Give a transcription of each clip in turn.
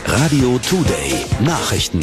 Radio Today Nachrichten.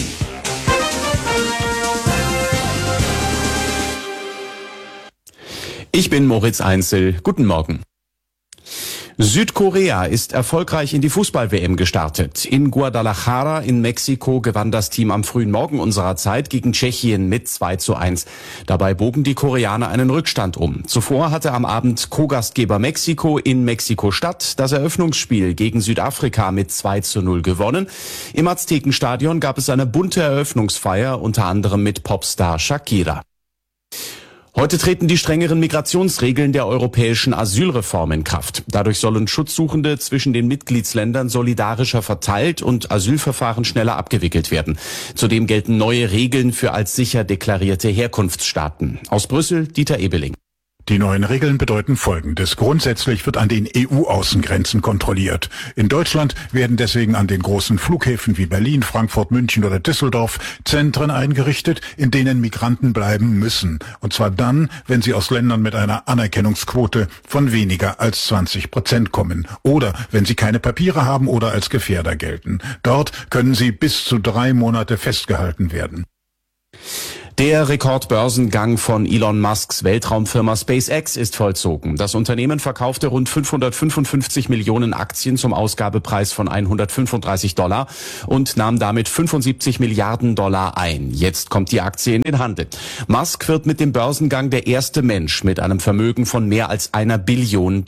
Ich bin Moritz Einzel. Guten Morgen. Südkorea ist erfolgreich in die Fußball-WM gestartet. In Guadalajara in Mexiko gewann das Team am frühen Morgen unserer Zeit gegen Tschechien mit 2:1. Dabei bogen die Koreaner einen Rückstand um. Zuvor hatte am Abend Co-Gastgeber Mexiko in Mexiko-Stadt das Eröffnungsspiel gegen Südafrika mit 2:0 gewonnen. Im Aztekenstadion gab es eine bunte Eröffnungsfeier, unter anderem mit Popstar Shakira. Heute treten die strengeren Migrationsregeln der europäischen Asylreform in Kraft. Dadurch sollen Schutzsuchende zwischen den Mitgliedsländern solidarischer verteilt und Asylverfahren schneller abgewickelt werden. Zudem gelten neue Regeln für als sicher deklarierte Herkunftsstaaten. Aus Brüssel, Dieter Ebeling. Die neuen Regeln bedeuten Folgendes. Grundsätzlich wird an den EU-Außengrenzen kontrolliert. In Deutschland werden deswegen an den großen Flughäfen wie Berlin, Frankfurt, München oder Düsseldorf Zentren eingerichtet, in denen Migranten bleiben müssen. Und zwar dann, wenn sie aus Ländern mit einer Anerkennungsquote von weniger als 20% kommen. Oder wenn sie keine Papiere haben oder als Gefährder gelten. Dort können sie bis zu 3 Monate festgehalten werden. Der Rekordbörsengang von Elon Musks Weltraumfirma SpaceX ist vollzogen. Das Unternehmen verkaufte rund 555 Millionen Aktien zum Ausgabepreis von $135 und nahm damit $75 Milliarden ein. Jetzt kommt die Aktie in den Handel. Musk wird mit dem Börsengang der erste Mensch mit einem Vermögen von mehr als $1 Billion.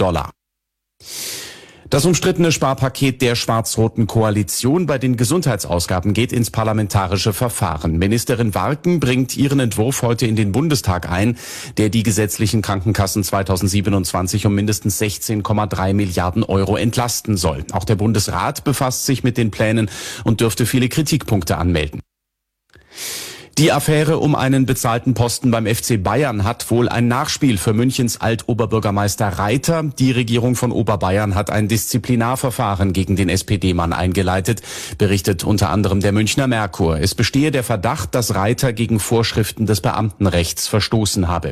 Das umstrittene Sparpaket der schwarz-roten Koalition bei den Gesundheitsausgaben geht ins parlamentarische Verfahren. Ministerin Warken bringt ihren Entwurf heute in den Bundestag ein, der die gesetzlichen Krankenkassen 2027 um mindestens 16,3 Milliarden Euro entlasten soll. Auch der Bundesrat befasst sich mit den Plänen und dürfte viele Kritikpunkte anmelden. Die Affäre um einen bezahlten Posten beim FC Bayern hat wohl ein Nachspiel für Münchens Alt-Oberbürgermeister Reiter. Die Regierung von Oberbayern hat ein Disziplinarverfahren gegen den SPD-Mann eingeleitet, berichtet unter anderem der Münchner Merkur. Es bestehe der Verdacht, dass Reiter gegen Vorschriften des Beamtenrechts verstoßen habe.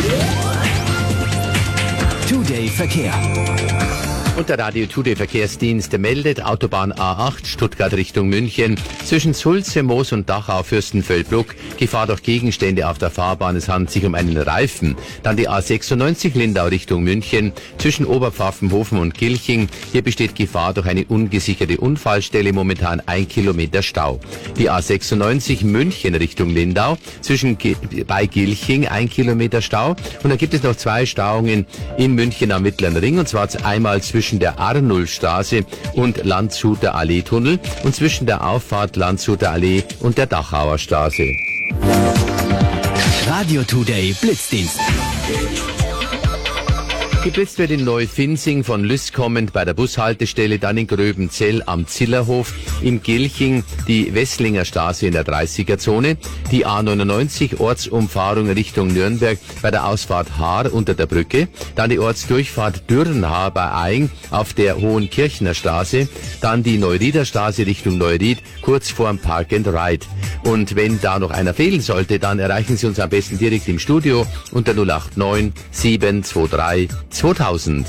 Today Verkehr. Und der Radio Today Verkehrsdienst meldet Autobahn A8 Stuttgart Richtung München zwischen Sulze, Moos und Dachau Fürstenfeldbruck. Gefahr durch Gegenstände auf der Fahrbahn, es handelt sich um einen Reifen. Dann die A96 Lindau Richtung München zwischen Oberpfaffenhofen und Gilching. Hier besteht Gefahr durch eine ungesicherte Unfallstelle, momentan 1 Kilometer Stau. Die A96 München Richtung Lindau bei Gilching 1 Kilometer Stau. Und dann gibt es noch 2 Stauungen in München am Mittleren Ring, und zwar einmal zwischen der Arnulfstraße und Landshuter Allee-Tunnel und zwischen der Auffahrt Landshuter Allee und der Dachauer Straße. Radio Today Blitzdienst. Geblitzt wird in Neufinzing von Lüss kommend bei der Bushaltestelle, dann in Gröbenzell am Zillerhof, in Gilching die Wesslinger Straße in der 30er-Zone, die A99 Ortsumfahrung Richtung Nürnberg bei der Ausfahrt Haar unter der Brücke, dann die Ortsdurchfahrt Dürrenhaar bei Aing auf der Hohenkirchner Straße, dann die Neurieder Straße Richtung Neuried kurz vorm Park and Ride. Und wenn da noch einer fehlen sollte, dann erreichen Sie uns am besten direkt im Studio unter 089 723 2000.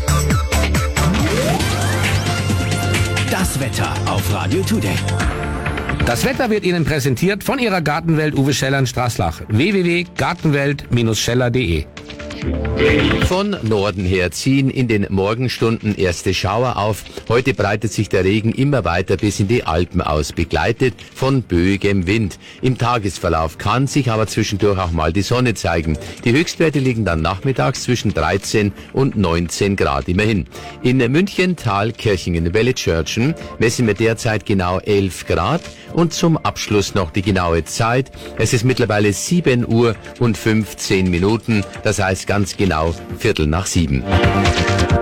Das Wetter auf Radio Today. Das Wetter wird Ihnen präsentiert von Ihrer Gartenwelt Uwe Scheller in Straßlach. www.gartenwelt-scheller.de. Von Norden her ziehen in den Morgenstunden erste Schauer auf. Heute breitet sich der Regen immer weiter bis in die Alpen aus, begleitet von böigem Wind. Im Tagesverlauf kann sich aber zwischendurch auch mal die Sonne zeigen. Die Höchstwerte liegen dann nachmittags zwischen 13 und 19 Grad immerhin. In München, Tal, Kirchingen, Welle-Tschörtschen messen wir derzeit genau 11 Grad. Und zum Abschluss noch die genaue Zeit. Es ist mittlerweile 7 Uhr und 15 Minuten. Das heißt ganz genau 6:15.